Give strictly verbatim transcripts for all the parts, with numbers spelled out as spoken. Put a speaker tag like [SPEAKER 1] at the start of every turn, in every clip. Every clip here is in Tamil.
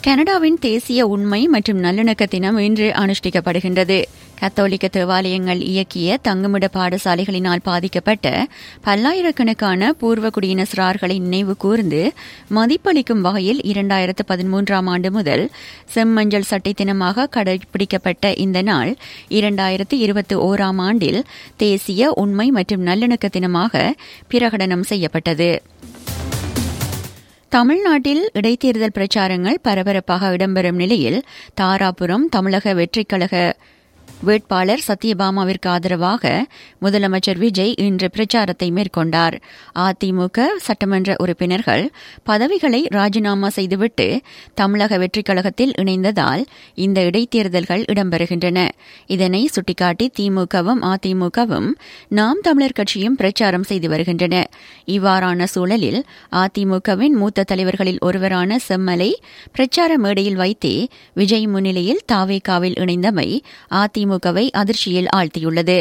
[SPEAKER 1] கனடாவின் தேசிய உண்மை மற்றும் நல்லிணக்க தினம் இன்று அனுஷ்டிக்கப்படுகின்றது. கத்தோலிக்க தேவாலயங்கள் இயக்கிய தங்குமிட பாடசாலைகளினால் பாதிக்கப்பட்ட பல்லாயிரக்கணக்கான பூர்வ குடியின சிறார்களை நினைவு கூர்ந்து மதிப்பளிக்கும் வகையில் இரண்டாயிரத்து பதிமூன்றாம் ஆண்டு முதல் செம்மஞ்சள் சட்டை தினமாக கடைபிடிக்கப்பட்ட இந்த நாள் இரண்டாயிரத்து இருபத்தி ஓராம் ஆண்டில் தேசிய உண்மை மற்றும் நல்லிணக்க தினமாக பிரகடனம் செய்யப்பட்டது. தமிழ்நாட்டில் இடைத்தேர்தல் பிரச்சாரங்கள் பரபரப்பாக இடம்பெறும் நிலையில் தாராபுரம் தமிழக வெற்றிக்கழக வேட்பாளர் சத்யபாமாவிற்கு ஆதரவாக முதலமைச்சர் விஜய் இன்று பிரச்சாரத்தை மேற்கொண்டார். அதிமுக சட்டமன்ற உறுப்பினர்கள் பதவிகளை ராஜினாமா செய்துவிட்டு தமிழக வெற்றிக் கழகத்தில் இணைந்ததால் இந்த இடைத்தேர்தல்கள் இடம்பெறுகின்றன. இதனை சுட்டிக்காட்டி திமுகவும் அதிமுகவும் நாம் தமிழர் கட்சியும் பிரச்சாரம் செய்து வருகின்றன. இவ்வாறான சூழலில் அதிமுகவின் மூத்த தலைவர்களில் ஒருவரான செம்மலை பிரச்சார மேடையில் வைத்தே விஜய் முன்னிலையில் தாவேகாவில் இணைந்தமை அதிமுக வை அதிர்ச்சியில் ஆழ்த்தியுள்ளது.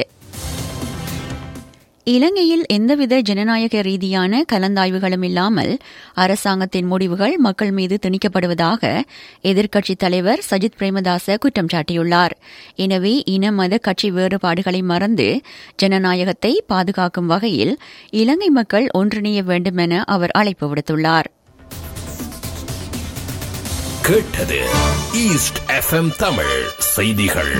[SPEAKER 1] இலங்கையில் எந்தவித ஜனநாயக ரீதியான கலந்தாய்வுகளும் இல்லாமல் அரசாங்கத்தின் முடிவுகள் மக்கள் மீது திணிக்கப்படுவதாக எதிர்க்கட்சித் தலைவர் சஜித் பிரேமதாச குற்றம் சாட்டியுள்ளார். எனவே இன மத கட்சி வேறுபாடுகளை மறந்து ஜனநாயகத்தை பாதுகாக்கும் வகையில் இலங்கை மக்கள் ஒன்றிணைய வேண்டும் என அவர் அழைப்பு விடுத்துள்ளார்.
[SPEAKER 2] கேட்டது ஈஸ்ட் எஃப்எம் தமிழ் செய்திகள்.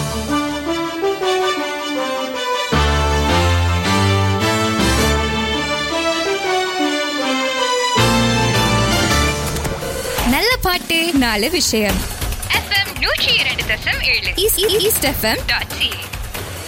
[SPEAKER 3] நல்ல பாட்டு நாலு விஷயம்.
[SPEAKER 4] எஃப்எம் நூற்றி இரண்டு தசம் ஏழு
[SPEAKER 3] ஈஸ்ட் எஃப்எம்
[SPEAKER 4] டாட் சி.